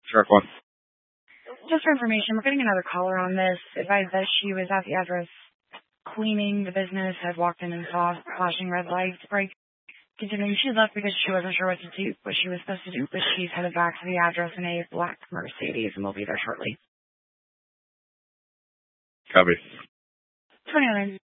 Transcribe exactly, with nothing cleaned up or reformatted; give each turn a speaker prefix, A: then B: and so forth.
A: Shark one.
B: Just for information, we're getting another caller on this. Advised that she was at the address cleaning the business, had walked in and saw flashing red lights break. Continuing, she left because she wasn't sure what to do, what she was supposed to do, but she's headed back to the address in a black Mercedes and will be there shortly.
A: Copy.
B: twenty-nine.